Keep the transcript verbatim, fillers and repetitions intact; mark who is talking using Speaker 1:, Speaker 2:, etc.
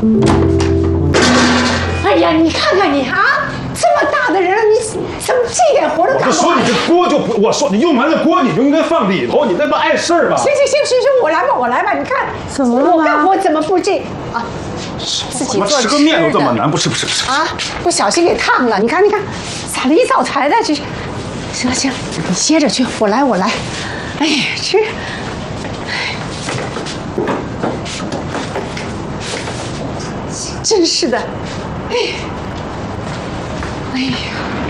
Speaker 1: 哎呀，你看看你啊，这么大的人了，你怎么这点活都干不完？
Speaker 2: 我说你这锅就不，我说你用完了锅你就应该放里头，你那不碍事儿吗？
Speaker 1: 行行行行行，我来吧，我来吧，你看
Speaker 3: 怎么了
Speaker 1: 我干活怎么不这啊？自己做
Speaker 2: 吃个面都这么难，不吃不吃不吃
Speaker 1: 啊！不小心给烫了，你看你看，咋了一早才的这？行了行了，你歇着去，我来我来。哎呀，这，真是的，哎，哎呀。